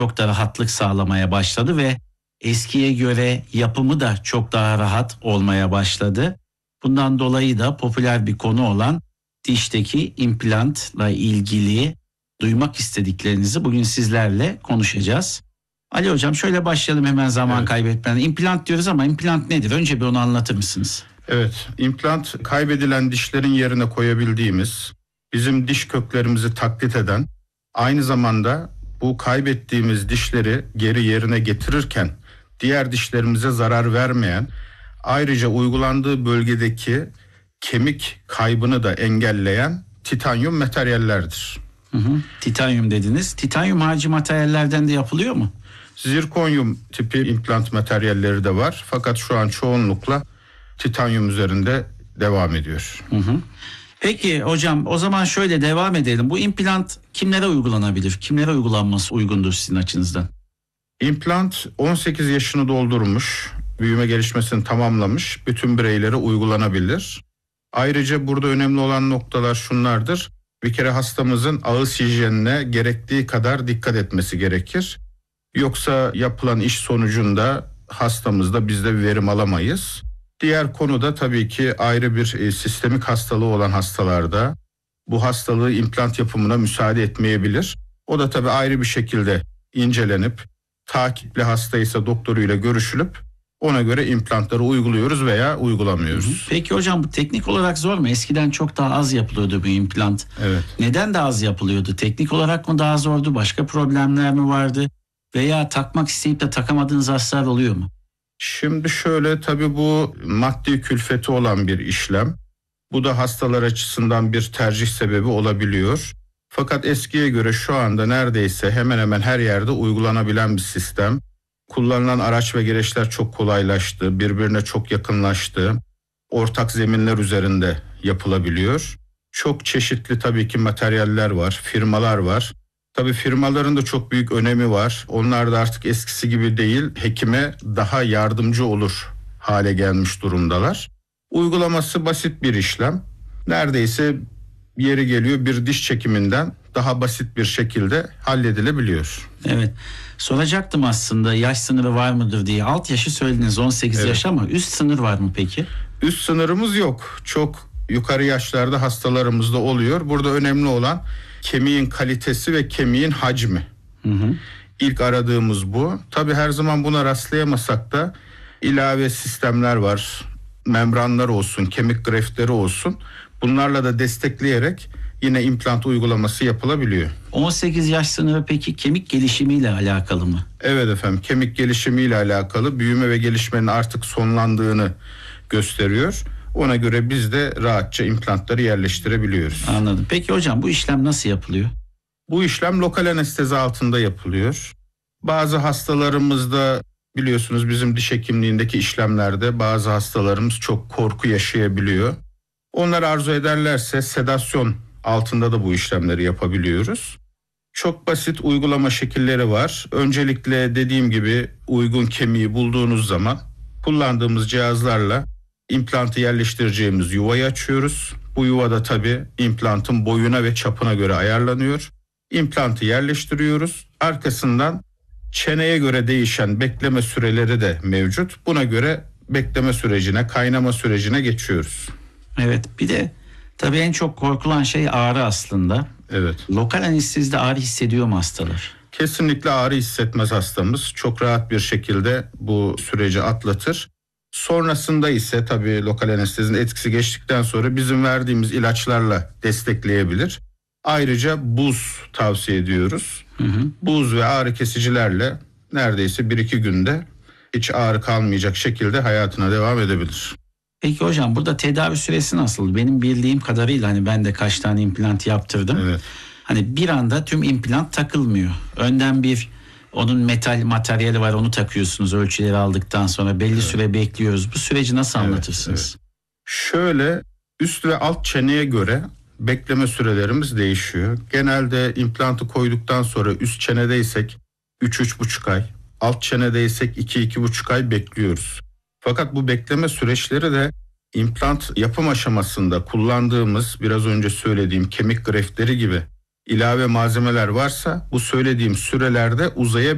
çok da rahatlık sağlamaya başladı ve eskiye göre yapımı da çok daha rahat olmaya başladı. Bundan dolayı da popüler bir konu olan dişteki implantla ilgili duymak istediklerinizi bugün sizlerle konuşacağız. Ali Hocam, şöyle başlayalım hemen zaman kaybetmeden. İmplant diyoruz ama implant nedir? Önce bir onu anlatır mısınız? Evet, implant kaybedilen dişlerin yerine koyabildiğimiz, bizim diş köklerimizi taklit eden, aynı zamanda bu kaybettiğimiz dişleri geri yerine getirirken diğer dişlerimize zarar vermeyen, ayrıca uygulandığı bölgedeki kemik kaybını da engelleyen titanyum materyallerdir. Titanyum dediniz. Titanyum harici materyallerden de yapılıyor mu? Zirkonyum tipi implant materyalleri de var. Fakat şu an çoğunlukla titanyum üzerinde devam ediyor. Peki hocam, o zaman şöyle devam edelim. Bu implant kimlere uygulanabilir? Kimlere uygulanması uygundur sizin açınızdan? İmplant 18 yaşını doldurmuş, büyüme gelişmesini tamamlamış bütün bireylere uygulanabilir. Ayrıca burada önemli olan noktalar şunlardır. Bir kere hastamızın ağız hijyenine gerektiği kadar dikkat etmesi gerekir. Yoksa yapılan iş sonucunda hastamızda biz de bir verim alamayız. Diğer konu da tabii ki ayrı bir sistemik hastalığı olan hastalarda bu hastalığı implant yapımına müsaade etmeyebilir. O da tabii ayrı bir şekilde incelenip takipli hastaysa doktoruyla görüşülüp ona göre implantları uyguluyoruz veya uygulamıyoruz. Peki hocam, bu teknik olarak zor mu? Eskiden çok daha az yapılıyordu bu implant. Evet. Neden daha az yapılıyordu? Teknik olarak mı daha zordu? Başka problemler mi vardı? Veya takmak isteyip de takamadığınız hastalar oluyor mu? Şimdi şöyle, tabii bu maddi külfeti olan bir işlem. Bu da hastalar açısından bir tercih sebebi olabiliyor. Fakat eskiye göre şu anda neredeyse hemen hemen her yerde uygulanabilen bir sistem. Kullanılan araç ve gereçler çok kolaylaştı, birbirine çok yakınlaştı. Ortak zeminler üzerinde yapılabiliyor. Çok çeşitli tabii ki materyaller var, firmalar var. Tabii firmaların da çok büyük önemi var. Onlar da artık eskisi gibi değil, hekime daha yardımcı olur hale gelmiş durumdalar. Uygulaması basit bir işlem. Neredeyse yeri geliyor bir diş çekiminden daha basit bir şekilde halledilebiliyor. Evet. Soracaktım aslında, yaş sınırı var mıdır diye. Alt yaşı söylediniz, 18 yaş, ama üst sınır var mı peki? Üst sınırımız yok. Çok yukarı yaşlarda hastalarımızda oluyor. Burada önemli olan kemiğin kalitesi ve kemiğin hacmi. İlk aradığımız bu. Tabii her zaman buna rastlayamasak da ilave sistemler var. Membranlar olsun, kemik greftleri olsun. Bunlarla da destekleyerek yine implant uygulaması yapılabiliyor. 18 yaş sınırı peki kemik gelişimiyle alakalı mı? Evet efendim, kemik gelişimiyle alakalı, büyüme ve gelişmenin artık sonlandığını gösteriyor. Ona göre biz de rahatça implantları yerleştirebiliyoruz. Anladım. Peki hocam, bu işlem nasıl yapılıyor? Bu işlem lokal anestezi altında yapılıyor. Bazı hastalarımızda biliyorsunuz bizim diş hekimliğindeki işlemlerde bazı hastalarımız çok korku yaşayabiliyor. Onlar arzu ederlerse sedasyon altında da bu işlemleri yapabiliyoruz. Çok basit uygulama şekilleri var. Öncelikle dediğim gibi uygun kemiği bulduğunuz zaman kullandığımız cihazlarla implantı yerleştireceğimiz yuvayı açıyoruz. Bu yuvada tabii implantın boyuna ve çapına göre ayarlanıyor. İmplantı yerleştiriyoruz. Arkasından çeneye göre değişen bekleme süreleri de mevcut. Buna göre bekleme sürecine, kaynama sürecine geçiyoruz. Evet, bir de tabii en çok korkulan şey ağrı aslında. Evet. Lokal anestezide ağrı hissediyor mu hastalar? Kesinlikle ağrı hissetmez hastamız. Çok rahat bir şekilde bu süreci atlatır. Sonrasında ise tabii lokal anestezinin etkisi geçtikten sonra bizim verdiğimiz ilaçlarla destekleyebilir. Ayrıca buz tavsiye ediyoruz. Buz ve ağrı kesicilerle neredeyse 1-2 günde hiç ağrı kalmayacak şekilde hayatına devam edebilir. Peki hocam, burada tedavi süresi nasıl? Benim bildiğim kadarıyla hani ben de kaç tane implant yaptırdım. Evet. Hani bir anda tüm implant takılmıyor. Önden bir onun metal materyali var, onu takıyorsunuz ölçüleri aldıktan sonra belli süre bekliyoruz. Bu süreci nasıl anlatırsınız? Evet. Şöyle, üst ve alt çeneye göre bekleme sürelerimiz değişiyor. Genelde implantı koyduktan sonra üst çenedeysek 3-3,5 ay, alt çenedeysek 2-2,5 ay bekliyoruz. Fakat bu bekleme süreçleri de implant yapım aşamasında kullandığımız biraz önce söylediğim kemik greftleri gibi ilave malzemeler varsa bu söylediğim sürelerde uzayabilir.